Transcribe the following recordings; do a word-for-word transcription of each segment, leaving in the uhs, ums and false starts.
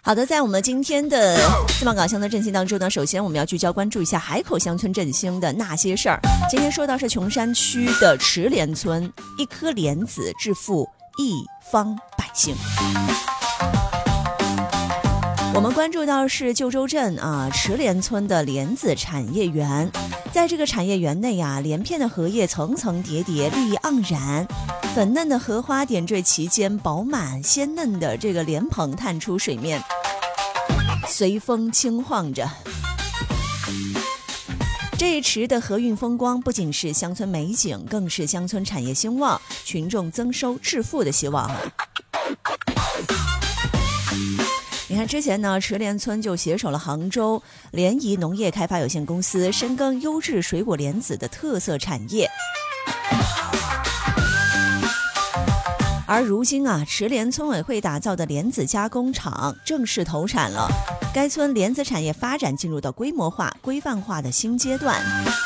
好的，在我们今天的自贸港乡的振兴当中呢，首先我们要聚焦关注一下海口乡村振兴的那些事儿。今天说到是琼山区的池莲村，一颗莲子致富一方百姓。我们关注到是旧州镇啊池莲村的莲子产业园，在这个产业园内啊，连片的荷叶层层叠叠，绿意盎然，粉嫩的荷花点缀其间，饱满鲜嫩的这个莲蓬探出水面，随风轻晃着。这一池的荷韵风光不仅是乡村美景，更是乡村产业兴旺、群众增收致富的希望啊。你看之前呢，池莲村就携手了杭州联谊农业开发有限公司，深耕优质水果莲子的特色产业。而如今啊，池莲村委会打造的莲子加工厂正式投产了，该村莲子产业发展进入到规模化、规范化的新阶段。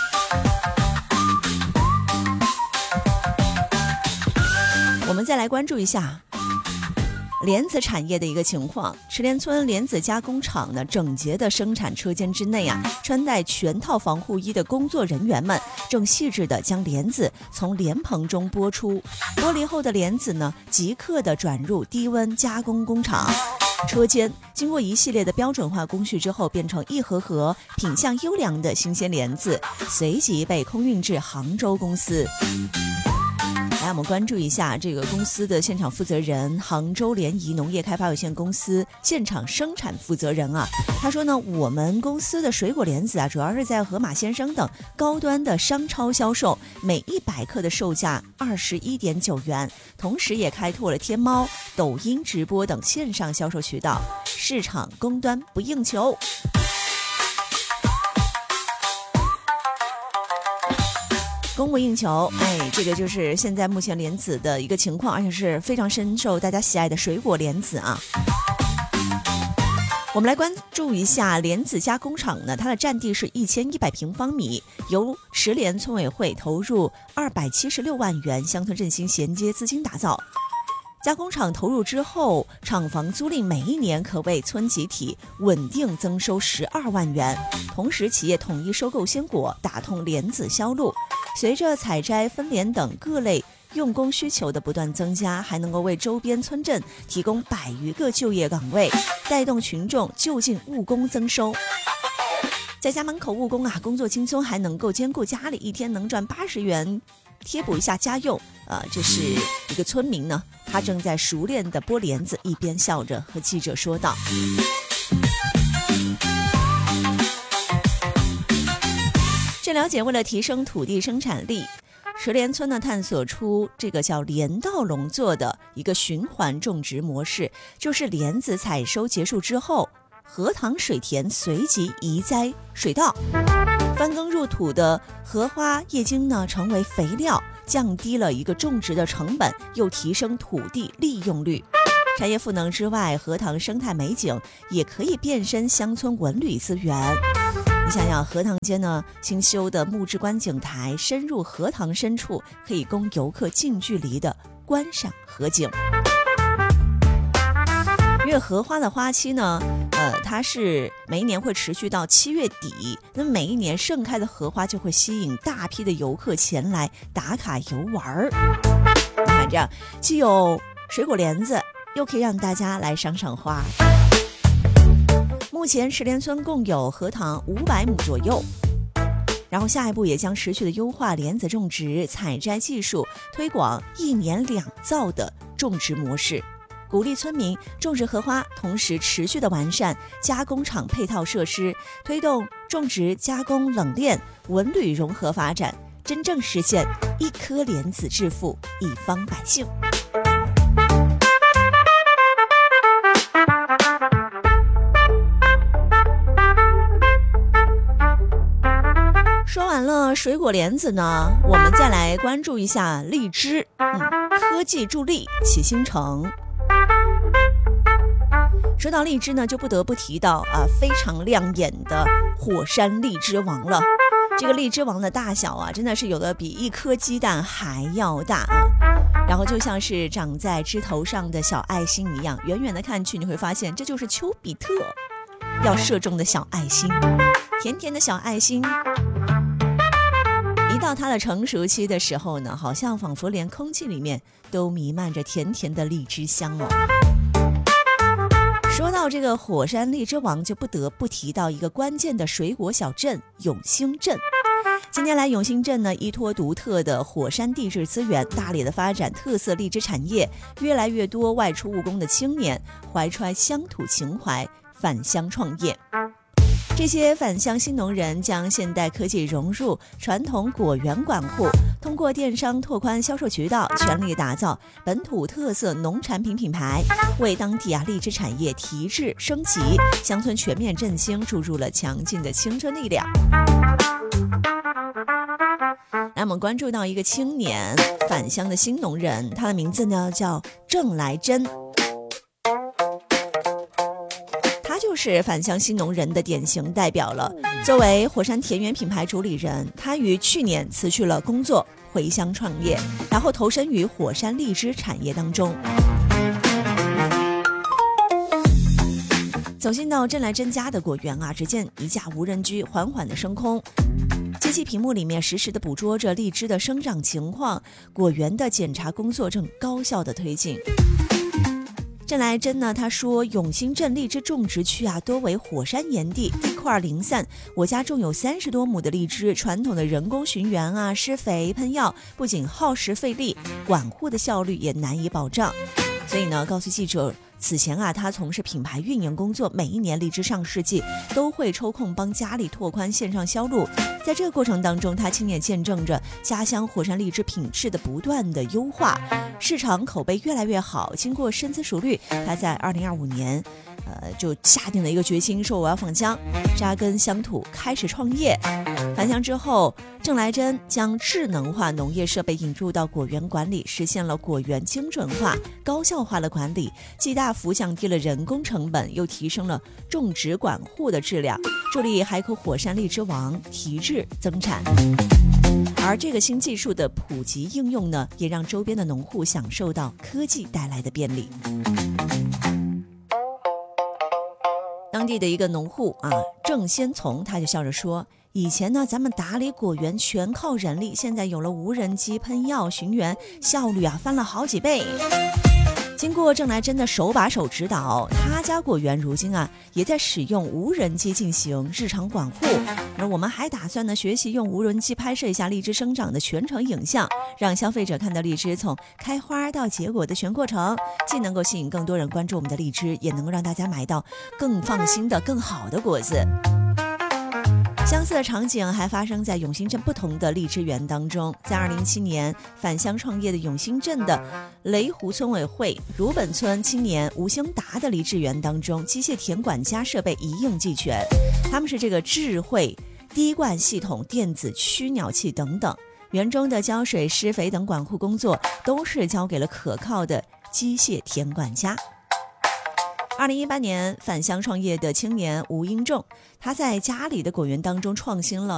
我们再来关注一下莲子产业的一个情况。池莲村莲子加工厂呢，整洁的生产车间之内啊，穿戴全套防护衣的工作人员们正细致地将莲子从莲蓬中剥出，剥离后的莲子呢，即刻地转入低温加工工厂。车间经过一系列的标准化工序之后，变成一盒盒品相优良的新鲜莲子，随即被空运至杭州公司。来，我们关注一下这个公司的现场负责人，杭州联谊农业开发有限公司现场生产负责人啊。他说呢，我们公司的水果莲子啊，主要是在盒马鲜生等高端的商超销售，每一百克的售价二十一点九元，同时也开拓了天猫、抖音直播等线上销售渠道，市场供端不应求。供不应求，哎，这个就是现在目前莲子的一个情况，而且是非常深受大家喜爱的水果莲子啊。我们来关注一下莲子加工厂呢，它的占地是一千一百平方米，由池莲村委会投入二百七十六万元乡村振兴衔接资金打造。加工厂投入之后，厂房租赁每一年可为村集体稳定增收十二万元。同时，企业统一收购鲜果，打通莲子销路。随着采摘、分莲等各类用工需求的不断增加，还能够为周边村镇提供百余个就业岗位，带动群众就近务工增收。在家门口务工啊，工作轻松，还能够兼顾家里，一天能赚八十元，贴补一下家用。呃，这是一个村民呢，他正在熟练的剥莲子，一边笑着和记者说道。据了解，为了提升土地生产力，池莲村呢探索出这个叫莲稻农作的一个循环种植模式，就是莲子采收结束之后，荷塘水田随即移栽水稻，翻耕入土的荷花叶茎呢成为肥料，降低了一个种植的成本，又提升土地利用率。产业赋能之外，荷塘生态美景也可以变身乡村文旅资源。你想想，荷塘间呢新修的木质观景台，深入荷塘深处，可以供游客近距离的观赏荷景。因为荷花的花期呢，呃，它是每一年会持续到七月底，那么每一年盛开的荷花就会吸引大批的游客前来打卡游玩。你看这样，既有水果莲子，又可以让大家来赏赏花。目前池莲村共有荷塘五百亩左右，然后下一步也将持续的优化莲子种植采摘技术，推广一年两造的种植模式，鼓励村民种植荷花，同时持续的完善加工厂配套设施，推动种植加工冷链文旅融合发展，真正实现一颗莲子致富一方百姓。说完了水果莲子呢，我们再来关注一下荔枝。嗯，科技助力启新城。说到荔枝呢，就不得不提到啊非常亮眼的火山荔枝王了。这个荔枝王的大小啊，真的是有的比一颗鸡蛋还要大啊。 然后就像是长在枝头上的小爱心一样，远远的看去你会发现这就是丘比特要射中的小爱心，甜甜的小爱心。一到它的成熟期的时候呢，好像仿佛连空气里面都弥漫着甜甜的荔枝香哦。说到这个火山荔枝王，就不得不提到一个关键的水果小镇永兴镇。近年来，永兴镇呢依托独特的火山地质资源，大力的发展特色荔枝产业，越来越多外出务工的青年怀揣乡土情怀返乡创业。这些返乡新农人将现代科技融入传统果园管护，通过电商拓宽销售渠道，全力打造本土特色农产品品牌，为当地啊荔枝产业提质升级、乡村全面振兴注入了强劲的青春力量。来，我们关注到一个青年返乡的新农人，他的名字呢叫郑来珍。他就是返乡新农人的典型代表了。作为火山田园品牌主理人，他于去年辞去了工作，回乡创业，然后投身于火山荔枝产业当中。走进到郑来珍家的果园啊，只见一架无人机缓缓的升空，机器屏幕里面实时的捕捉着荔枝的生长情况，果园的检查工作正高效的推进。郑来珍呢，他说永兴镇荔枝种植区啊多为火山岩地，地块零散，我家种有三十多亩的荔枝，传统的人工巡园啊、施肥、喷药不仅耗时费力，管护的效率也难以保障。所以呢，告诉记者，此前啊，他从事品牌运营工作，每一年荔枝上市季都会抽空帮家里拓宽线上销路。在这个过程当中，他亲眼见证着家乡火山荔枝品质的不断的优化，市场口碑越来越好。经过深思熟虑，他在二零二五年呃，就下定了一个决心，说我要返乡，扎根乡土，开始创业。返乡之后，郑来珍将智能化农业设备引入到果园管理，实现了果园精准化、高效化的管理，既大幅降低了人工成本，又提升了种植管护的质量，助力海口火山荔枝王提质增产。而这个新技术的普及应用呢，也让周边的农户享受到科技带来的便利。当地的一个农户啊，郑先从，他就笑着说，以前呢咱们打理果园全靠人力，现在有了无人机喷药巡园，效率啊翻了好几倍。经过郑来珍的手把手指导，他家果园如今啊也在使用无人机进行日常管护。而我们还打算呢学习用无人机拍摄一下荔枝生长的全程影像，让消费者看到荔枝从开花到结果的全过程，既能够吸引更多人关注我们的荔枝，也能够让大家买到更放心的更好的果子。相似的场景还发生在永兴镇不同的荔枝园当中。在二零一七年返乡创业的永兴镇的雷湖村委会、如本村青年吴兴达的荔枝园当中，机械田管家设备一应俱全，他们是这个智慧滴灌系统、电子驱鸟器等等，园中的浇水、施肥等管护工作都是交给了可靠的机械田管家。二零一八年返乡创业的青年吴英仲，他在家里的果园当中创新了